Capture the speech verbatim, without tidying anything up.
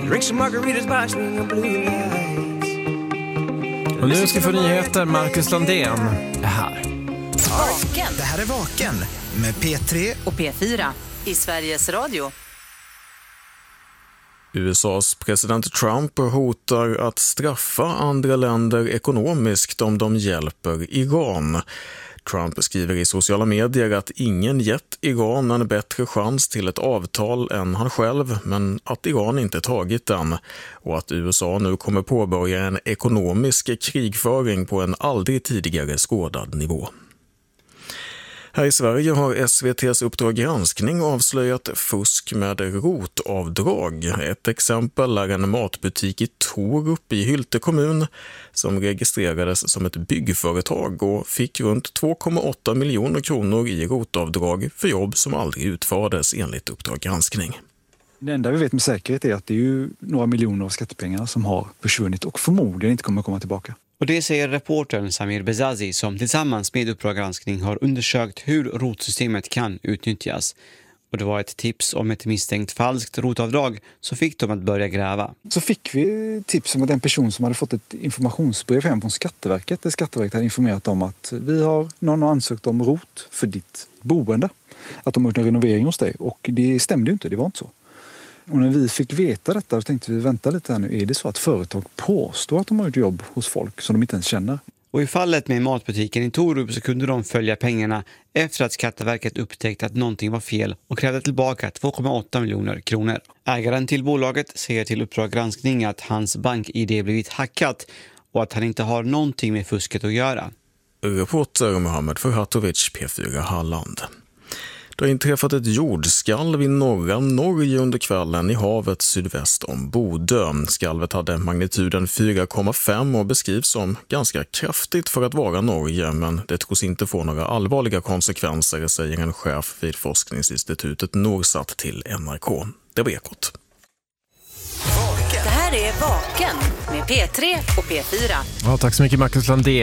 Drink some margaritas by swinging blue lights. Och nu ska vi få nyheter. Marcus Landén är här. Vaken. Det här är Vaken med P tre Och P fyra i Sveriges Radio. U S A:s president Trump hotar att straffa andra länder ekonomiskt om de hjälper Iran. Trump skriver i sociala medier att ingen gett Iran en bättre chans till ett avtal än han själv, men att Iran inte tagit den, och att U S A nu kommer påbörja en ekonomisk krigföring på en aldrig tidigare skådad nivå. Här i Sverige har S V T:s Uppdrag granskning avslöjat fusk med rotavdrag. Ett exempel är en matbutik i Torup i Hylte kommun som registrerades som ett byggföretag och fick runt två komma åtta miljoner kronor i rotavdrag för jobb som aldrig utfördes enligt Uppdrag granskning. Det enda vi vet med säkerhet är att det är ju några miljoner av skattepengar som har försvunnit och förmodligen inte kommer att komma tillbaka. Och det säger reportern Samir Bezazi som tillsammans med Uppdrag granskning har undersökt hur rotsystemet kan utnyttjas. Och det var ett tips om ett misstänkt falskt rotavdrag så fick de att börja gräva. Så fick vi tips om att en person som hade fått ett informationsbrev hem från Skatteverket där Skatteverket hade informerat om att vi har någon har ansökt om rot för ditt boende. Att de har gjort en renovering hos dig och det stämde ju inte, det var inte så. Och när vi fick veta detta så tänkte vi vänta lite här nu. Är det så att företag påstår att de har gjort jobb hos folk som de inte ens känner? Och i fallet med matbutiken i Torup så kunde de följa pengarna efter att Skatteverket upptäckte att någonting var fel och krävde tillbaka två komma åtta miljoner kronor. Ägaren till bolaget säger till Uppdrag granskning att hans bank-I D blivit hackat och att han inte har någonting med fusket att göra. Reporter Mohammed Ferhatovic, P fyra Halland. Det har inträffat ett jordskalv i norra Norge under kvällen i havet sydväst om Bodö. Skalvet hade magnituden fyra komma fem och beskrivs som ganska kraftigt för att vara Norge, men det tros inte få några allvarliga konsekvenser, säger en chef vid forskningsinstitutet Norsat till N R K. Det var Ekot. Det här är Vaken med P tre och P fyra. Ja, tack så mycket Marcus Landén.